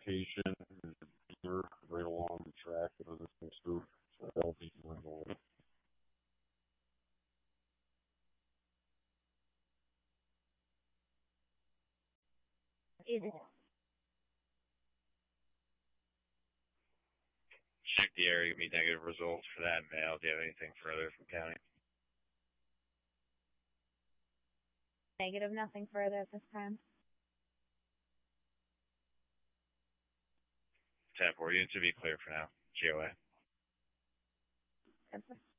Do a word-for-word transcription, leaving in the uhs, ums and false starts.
location. There's a beamer right along the track that this thing's through. So that'll be going. Check the area, give me negative results for that mail. Do you have anything further from county? Negative, nothing further at this time. ten four, unit to be clear for now. G O A. Good.